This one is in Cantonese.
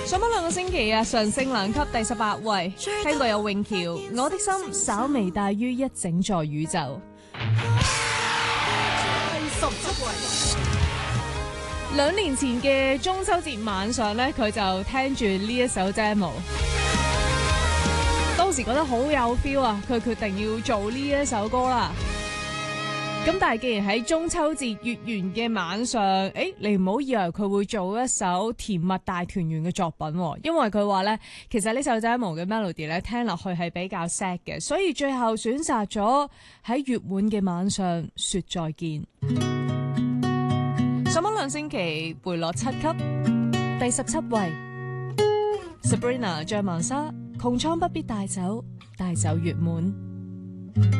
上咗2個星期啊，上升2級第18位，聽過有永橋，我的心稍微大於一整座宇宙。 第17位。 2年前嘅中秋節晚上咧，佢就聽住呢一首 demo， 當時覺得好有 feel 啊，佢決定要做呢一首歌啦。咁但係既然喺中秋節月圓嘅晚上，你唔好以為佢會做一首甜蜜大團圓嘅作品，因為佢話咧，其實呢首 demo 嘅 melody 咧聽落去係比較 sad 嘅，所以最後選擇咗喺月滿嘅晚上說再見。上咗2星期，回落7級，第17位。Sabrina 張曼莎，窮蒼不必帶走，帶走月滿。